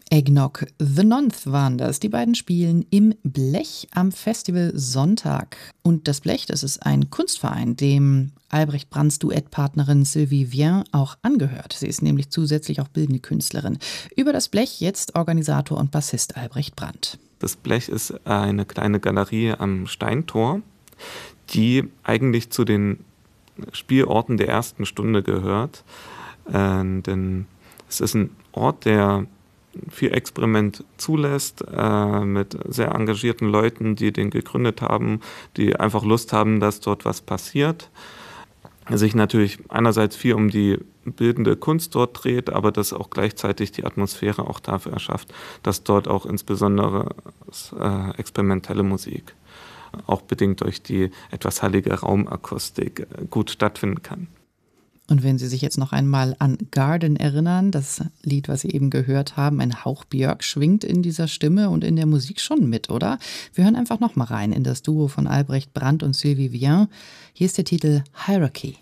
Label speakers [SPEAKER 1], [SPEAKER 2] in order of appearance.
[SPEAKER 1] Eggnog The Nonth waren das. Die beiden spielen im Blech am Festival Sonntag. Und das Blech, das ist ein Kunstverein, dem Albrecht Brandts Duettpartnerin Sylvie Vien auch angehört. Sie ist nämlich zusätzlich auch bildende Künstlerin. Über das Blech jetzt Organisator und Bassist Albrecht Brandt.
[SPEAKER 2] Das Blech ist eine kleine Galerie am Steintor, die eigentlich zu den Spielorten der ersten Stunde gehört. Denn es ist ein Ort, der viel Experiment zulässt, mit sehr engagierten Leuten, die den gegründet haben, die einfach Lust haben, dass dort was passiert. Sich natürlich einerseits viel um die bildende Kunst dort dreht, aber dass auch gleichzeitig die Atmosphäre auch dafür erschafft, dass dort auch insbesondere experimentelle Musik, auch bedingt durch die etwas hallige Raumakustik, gut stattfinden kann.
[SPEAKER 1] Und wenn Sie sich jetzt noch einmal an Garden erinnern, das Lied, was Sie eben gehört haben, ein Hauch Björk schwingt in dieser Stimme und in der Musik schon mit, oder? Wir hören einfach noch mal rein in das Duo von Albrecht Brandt und Sylvie Vien. Hier ist der Titel Hierarchy.